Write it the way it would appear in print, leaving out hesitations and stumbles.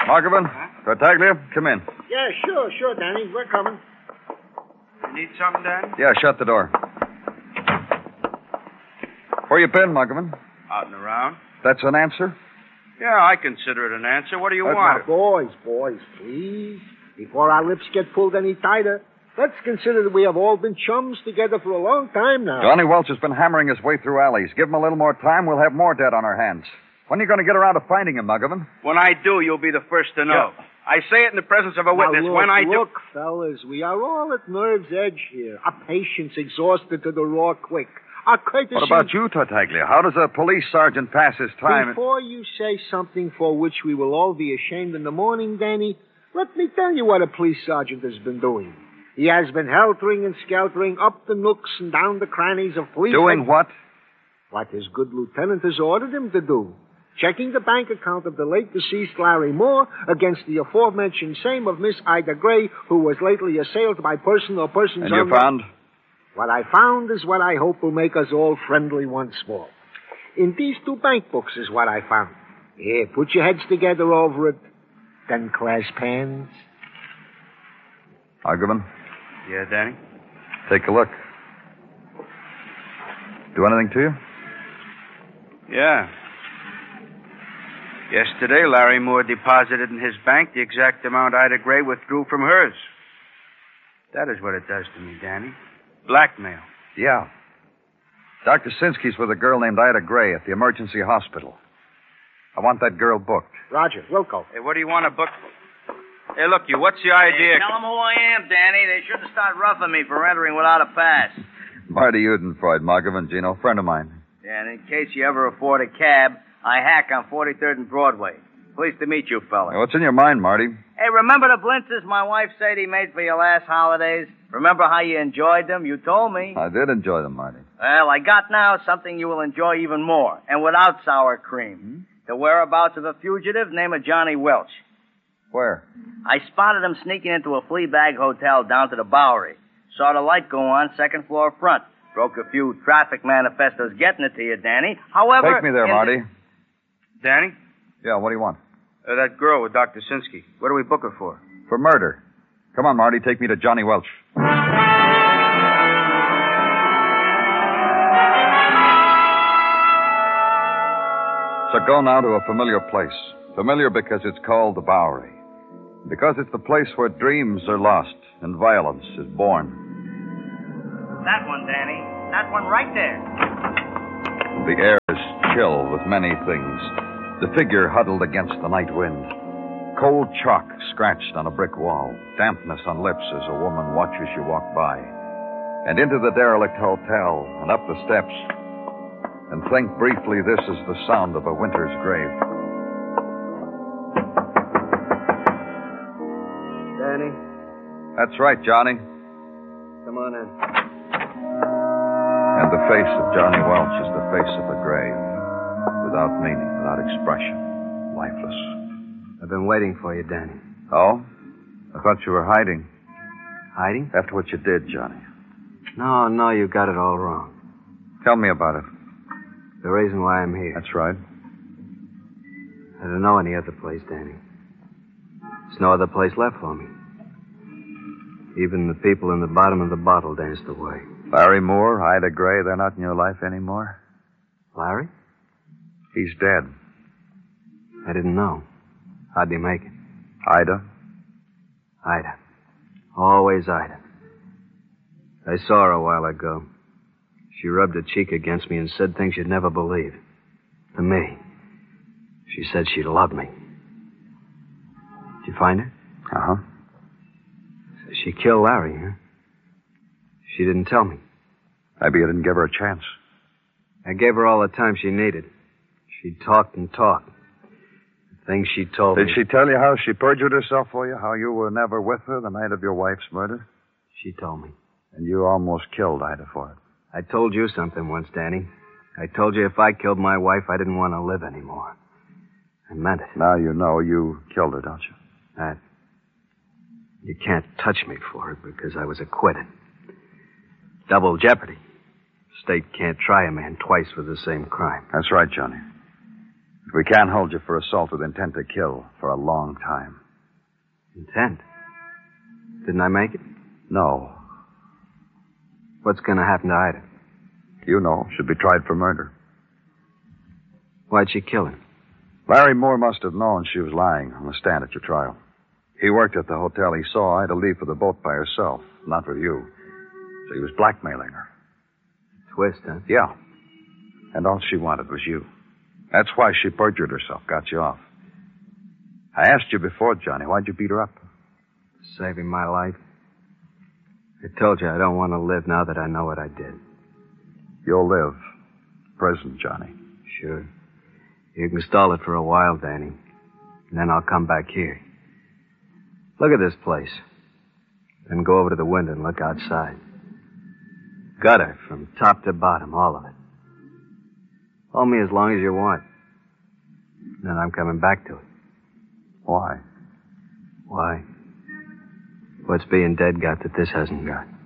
Markovan, Tartaglia, come in. Yeah, sure, Danny. We're coming. You need something, Dan? Yeah, shut the door. Where you been, Markovan? Out and around. That's an answer? Yeah, I consider it an answer. What do you Now, want? boys, please. Before our lips get pulled any tighter, let's consider that we have all been chums together for a long time now. Johnny Welch has been hammering his way through alleys. Give him a little more time, we'll have more dead on our hands. When are you going to get around to finding him, Markovan? When I do, you'll be the first to know. Yeah. I say it in the presence of a witness. Now, When I do... Look, fellas, we are all at nerve's edge here. Our patience exhausted to the raw quick. Our courtesy... What about you, Tartaglia? How does a police sergeant pass his time? Before you say something for which we will all be ashamed in the morning, Danny, let me tell you what a police sergeant has been doing. He has been heltering and skeltering up the nooks and down the crannies of police... Doing what? What his good lieutenant has ordered him to do. Checking the bank account of the late deceased Larry Moore against the aforementioned same of Miss Ida Gray, who was lately assailed by person or persons... And you found? What I found is what I hope will make us all friendly once more. In these two bank books is what I found. Here, put your heads together over it, then clasp hands. Markovan, Yeah, Danny? take a look. Do anything to you? Yeah. Yesterday, Larry Moore deposited in his bank the exact amount Ida Gray withdrew from hers. That is what it does to me, Danny. Blackmail. Yeah. Dr. Sinsky's with a girl named Ida Gray at the emergency hospital. I want that girl booked. Roger, Wilco. Hey, what do you want to book? Hey, look, you, what's the idea? Hey, tell them who I am, Danny. They shouldn't start roughing me for entering without a pass. Marty Udenfreud, Markovan, Gino, friend of mine. Yeah, and in case you ever afford a cab, I hack on 43rd and Broadway. Pleased to meet you, fella. Hey, what's in your mind, Marty? Hey, remember the blintzes my wife said he made for your last holidays? Remember how you enjoyed them? You told me. I did enjoy them, Marty. Well, I got now something you will enjoy even more, and without sour cream. The whereabouts of a fugitive named Johnny Welch. Where? I spotted him sneaking into a flea bag hotel down to the Bowery. Saw the light go on, second floor front. Broke a few traffic manifestos getting it to you, Danny. However... Take me there, Marty. Danny? Yeah, what do you want? That girl with Dr. Sinsky. What do we book her for? For murder. Come on, Marty, take me to Johnny Welch. So go now to a familiar place. Familiar because it's called the Bowery. Because it's the place where dreams are lost and violence is born. That one, Danny. That one right there. The air is chill with many things. The figure huddled against the night wind. Cold chalk scratched on a brick wall. Dampness on lips as a woman watches you walk by. And into the derelict hotel and up the steps. And think briefly this is the sound of a winter's grave. Danny, That's right, Johnny. come on in. And the face of Johnny Welch is the face of a grave. Without meaning, without expression. Lifeless. I've been waiting for you, Danny. Oh? I thought you were hiding. Hiding? After what you did, Johnny. No, you got it all wrong. Tell me about it. The reason why I'm here. That's right. I don't know any other place, Danny. There's no other place left for me. Even the people in the bottom of the bottle danced away. Larry Moore, Ida Gray, they're not in your life anymore? Larry? He's dead. I didn't know. How'd he make it? Ida? Ida. Always Ida. I saw her a while ago. She rubbed her cheek against me and said things you'd never believe. To me. She said she loved me. Did you find her? Uh-huh. So she killed Larry, huh? She didn't tell me. Maybe you didn't give her a chance. I gave her all the time she needed. She talked and talked. The things she told me... Did she tell you how she perjured herself for you? How you were never with her the night of your wife's murder? She told me. And you almost killed Ida for it. I told you something once, Danny. I told you if I killed my wife, I didn't want to live anymore. I meant it. Now you know you killed her, don't you? That. You can't touch me for it because I was acquitted. Double jeopardy. State can't try a man twice for the same crime. That's right, Johnny. We can't hold you for assault with intent to kill for a long time. Intent? Didn't I make it? No. What's going to happen to Ida? You know, should be tried for murder. Why'd she kill him? Larry Moore must have known she was lying on the stand at your trial. He worked at the hotel. He saw Ida leave for the boat by herself, not with you. So he was blackmailing her. Twist, huh? Yeah. And all she wanted was you. That's why she perjured herself, got you off. I asked you before, Johnny, why'd you beat her up? Saving my life. I told you I don't want to live now that I know what I did. You'll live. Prison, Johnny. Sure. You can stall it for a while, Danny. And then I'll come back here. Look at this place. Then go over to the window and look outside. Gutter from top to bottom, all of it. Hold me as long as you want. Then I'm coming back to it. Why? Why? What's being dead got that this hasn't got?